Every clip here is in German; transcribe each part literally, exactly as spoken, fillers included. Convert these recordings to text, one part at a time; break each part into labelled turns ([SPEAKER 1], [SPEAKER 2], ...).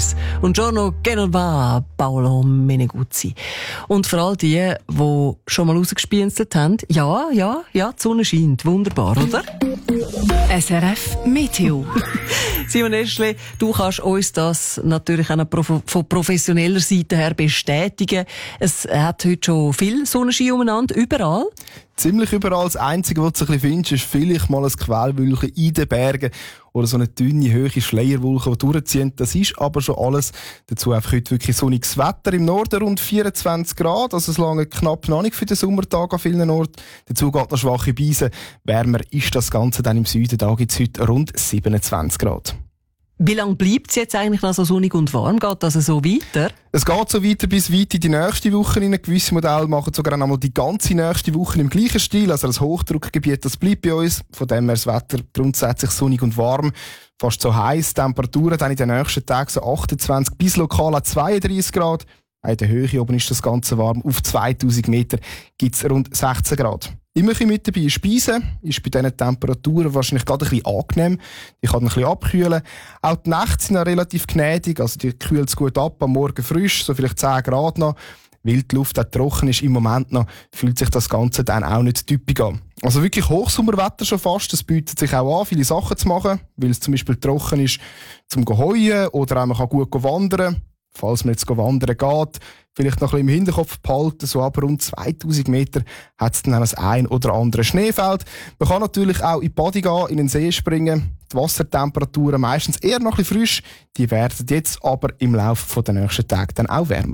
[SPEAKER 1] Und Giorno che non va, Paolo Meneguzzi. Und für all die, die schon mal rausgespienzelt haben, ja, ja, ja, die Sonne scheint. Wunderbar, oder?
[SPEAKER 2] S R F Meteo.
[SPEAKER 1] Simon Eschle, du kannst uns das natürlich auch noch von professioneller Seite her bestätigen. Es hat heute schon viel Sonnenschein umeinander, überall.
[SPEAKER 3] Ziemlich überall. Das Einzige, was du ein bisschen findest, ist vielleicht mal ein Quellwölkchen in den Bergen oder so eine dünne, hohe Schleierwolke, die durchziehen. Das ist aber schon alles. Dazu einfach heute wirklich sonniges Wetter. Im Norden rund vierundzwanzig Grad, also es lange knapp noch nicht für den Sommertag an vielen Orten. Dazu geht noch schwache Beise. Wärmer ist das Ganze dann im Süden. Da gibt es heute rund siebenundzwanzig Grad.
[SPEAKER 1] Wie lange bleibt es jetzt eigentlich noch so sonnig und warm? Geht das so weiter?
[SPEAKER 3] Es geht so weiter bis weit in die nächste Woche. In gewisse Modelle machen sogar einmal die ganze nächste Woche im gleichen Stil. Also das Hochdruckgebiet, das bleibt bei uns. Von dem her das Wetter grundsätzlich sonnig und warm. Fast so heiß. Temperaturen dann in den nächsten Tagen so achtundzwanzig bis lokal zweiunddreißig Grad. In der Höhe oben ist das Ganze warm. Auf zweitausend Meter gibt es rund sechzehn Grad. Immer ein mit dabei Speisen ist bei diesen Temperaturen wahrscheinlich gerade ein bisschen angenehm. Die kann ein bisschen abkühlen. Auch die Nächte sind relativ gnädig, also die kühlt es gut ab, am Morgen frisch, so vielleicht zehn Grad noch. Weil die Luft auch trocken ist im Moment noch, fühlt sich das Ganze dann auch nicht typisch an. Also wirklich Hochsommerwetter schon fast. Es bietet sich auch an, viele Sachen zu machen, weil es zum Beispiel trocken ist zum Heuen oder auch man kann gut wandern. Falls man jetzt wandern geht, vielleicht noch ein bisschen im Hinterkopf behalten, so ab rund zweitausend Meter hat es dann auch das ein oder andere Schneefeld. Man kann natürlich auch in die Body gehen, in den See springen. Die Wassertemperaturen meistens eher noch ein bisschen frisch, die werden jetzt aber im Laufe der nächsten Tage dann auch wärmer.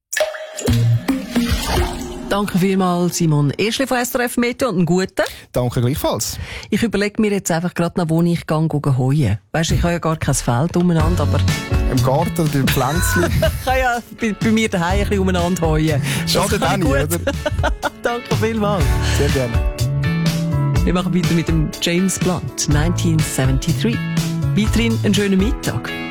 [SPEAKER 1] Danke vielmals, Simon Eschle von S R F Meteo und einen guten.
[SPEAKER 3] Danke gleichfalls.
[SPEAKER 1] Ich überlege mir jetzt einfach gerade noch, wo ich gehe, gehe heuen. Weisst, ich habe ja gar kein Feld umeinander, aber...
[SPEAKER 3] Im Garten oder im Pflänzchen?
[SPEAKER 1] Ich kann ja bei, bei mir daheim ein bisschen umeinander heuen.
[SPEAKER 3] Schadet auch nicht, oder?
[SPEAKER 1] Danke vielmals.
[SPEAKER 3] Sehr gerne.
[SPEAKER 1] Wir machen weiter mit dem James Blunt, neunzehnhundertdreiundsiebzig. Weiterhin einen schönen Mittag.